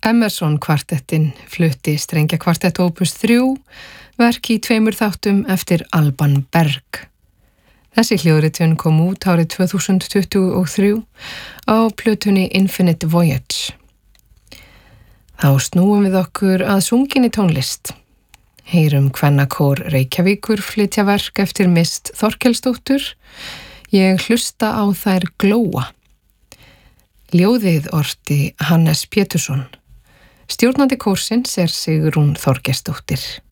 Emerson kvartettin flutti strengjakvartett opus 3, verk í 2 þáttum eftir Alban Berg. Þessi hljóðritun kom út árið 2023 á plötunni Infinite Voyage. Þá snúum við okkur að sunginni tónlist. Heyrum kvennakór Reykjavíkur flytja verk eftir Mist Þorkelsdóttur. Ég hlusta á þær glóa. Ljóðið orti Hannes Pétursson. Stjórnandi kórsins Sigrún Þorgeirsdóttir.